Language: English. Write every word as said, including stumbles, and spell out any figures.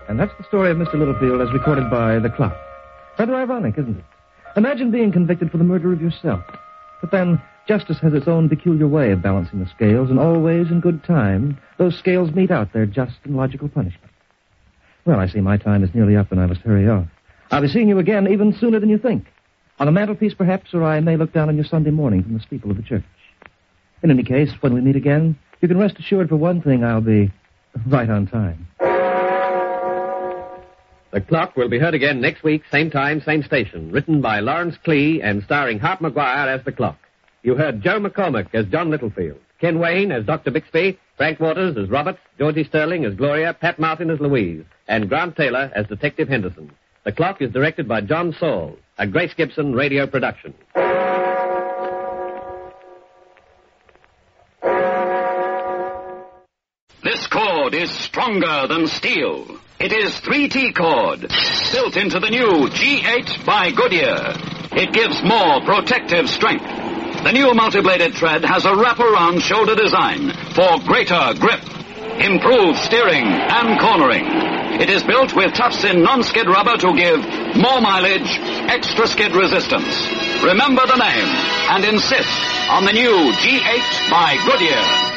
And that's the story of Mister Littlefield as recorded by The Clock. Rather ironic, isn't it? Imagine being convicted for the murder of yourself. But then, justice has its own peculiar way of balancing the scales, and always in good time, those scales mete out their just and logical punishment. Well, I see my time is nearly up and I must hurry off. I'll be seeing you again even sooner than you think. On the mantelpiece, perhaps, or I may look down on you Sunday morning from the steeple of the church. In any case, when we meet again, you can rest assured for one thing, I'll be right on time. The Clock will be heard again next week, same time, same station. Written by Lawrence Klee and starring Hart Maguire as The Clock. You heard Joe McCormick as John Littlefield, Ken Wayne as Doctor Bixby, Frank Waters as Robert, Georgie Sterling as Gloria, Pat Martin as Louise, and Grant Taylor as Detective Henderson. The Clock is directed by John Saul, a Grace Gibson radio production. This cord is stronger than steel. It is three T cord, built into the new G eight by Goodyear. It gives more protective strength. The new multi-bladed thread has a wrap-around shoulder design for greater grip, improved steering and cornering. It is built with tufts-in non-skid rubber to give more mileage, extra skid resistance. Remember the name and insist on the new G eight by Goodyear.